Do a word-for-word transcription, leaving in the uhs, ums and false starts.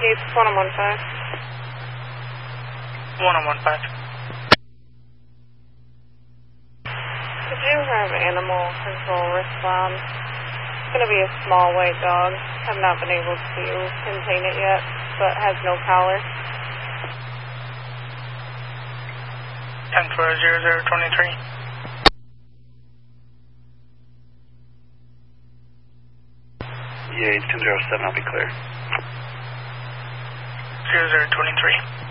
Chief, one on one five. one on one five. Could you have animal control respond? It's going to be a small white dog. Have not been able to contain it yet, but has no collar. ten four zero zero twenty-three. Yeah, ten zero seven, I'll be clear. zero zero twenty-three.